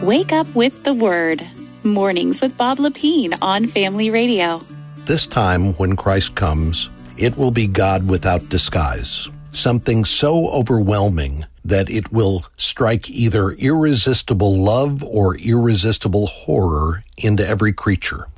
Wake up with the Word. Mornings with Bob Lepine on Family Radio. This time, when Christ comes, it will be God without disguise. Something so overwhelming that it will strike either irresistible love or irresistible horror into every creature.